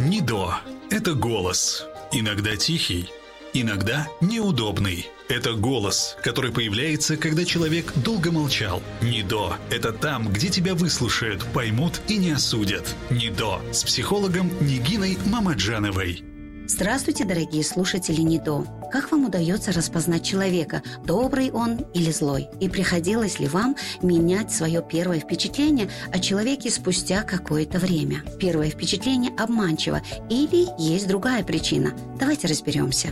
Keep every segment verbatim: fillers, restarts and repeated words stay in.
Нидо – это голос. Иногда тихий, иногда неудобный. Это голос, который появляется, когда человек долго молчал. Нидо – это там, где тебя выслушают, поймут и не осудят. Нидо с психологом Нигиной Мамаджановой. Здравствуйте, дорогие слушатели Нидо. Как вам удается распознать человека, добрый он или злой? И приходилось ли вам менять свое первое впечатление о человеке спустя какое-то время? Первое впечатление обманчиво или есть другая причина? Давайте разберемся.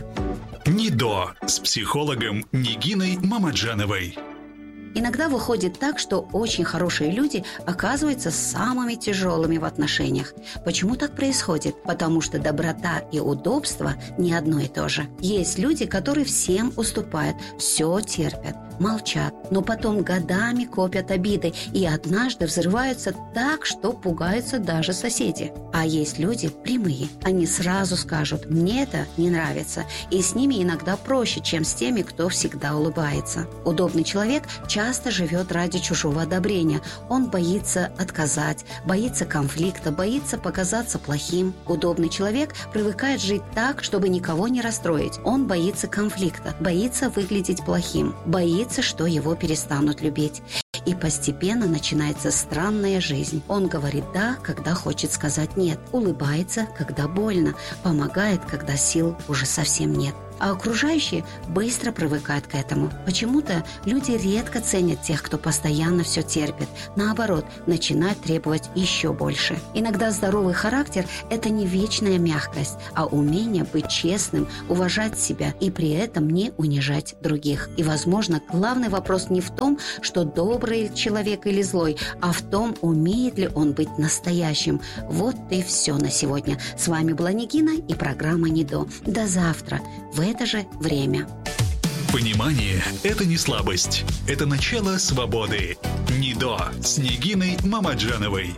Нидо с психологом Нигиной Мамаджановой. Иногда выходит так, что очень хорошие люди оказываются самыми тяжелыми в отношениях. Почему так происходит? Потому что доброта и удобство не одно и то же. Есть люди, которые всем уступают, все терпят, молчат, но потом годами копят обиды и однажды взрываются так, что пугаются даже соседи. А есть люди прямые. Они сразу скажут: «Мне это не нравится», и с ними иногда проще, чем с теми, кто всегда улыбается. Удобный человек часто часто живет ради чужого одобрения. Он боится отказать, боится конфликта, боится показаться плохим. Удобный человек привыкает жить так, чтобы никого не расстроить. Он боится конфликта, боится выглядеть плохим, боится, что его перестанут любить. И постепенно начинается странная жизнь. Он говорит «да», когда хочет сказать «нет», улыбается, когда больно, помогает, когда сил уже совсем нет. А окружающие быстро привыкают к этому. Почему-то люди редко ценят тех, кто постоянно все терпит. Наоборот, начинают требовать еще больше. Иногда здоровый характер – это не вечная мягкость, а умение быть честным, уважать себя и при этом не унижать других. И, возможно, главный вопрос не в том, что добрый человек или злой, а в том, умеет ли он быть настоящим. Вот и все на сегодня. С вами была Нигина и программа Нидо. До завтра. В это же время. Понимание – это не слабость. Это начало свободы. Нидо с Нигиной Мамаджановой.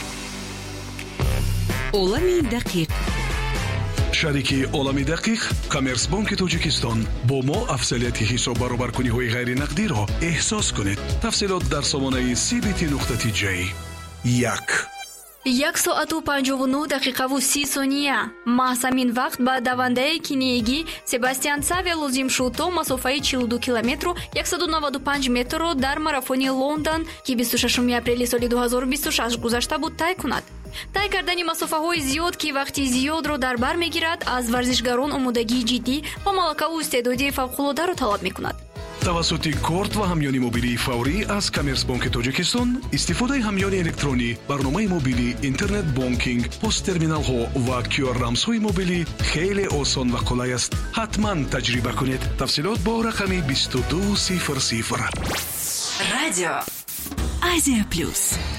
Олами дақиқ. шарики олами дақиқ Коммерцбанки Тоҷикистон бо мо афзалияти ҳисоб баробаркуниҳои ғайринақдиро эҳсос кунед. тафсилот дар сомонаи си би ти нуқтати ҷей. як як соату панҷову нӯҳ дақиқаву си сония. маҳз ҳамин вақт ба давандаи киниягӣ Себастьян Савия лозим шуд то масофаи чилу ду километру яксаду наваду панҷ метрро дар марафони Лондон, ки бисту шашуми апрели соли дуҳазору бисту шаш гузашта буд, тай кунад. тай кардани масофаҳои зиёд, ки вақти зиёдро дар бар мегирад, аз варзишгарон омодагии ҷиддӣ ва малакаву истеъдоди фавқулодаро талаб мекунад. тавассути корт ва ҳамёни мобилии фаврӣ аз Коммерцбанки Тоҷикистон, истифодаи ҳамёни электронӣ, барномаи мобилӣ, интернет бонкинг, посттерминалҳо ва кю ар рамзҳои мобилӣ хеле осон ва қулай аст. ҳатман таҷриба кунед. тафсилот бо рақами бисту ду сифр сифр. Радио Азия Плюс.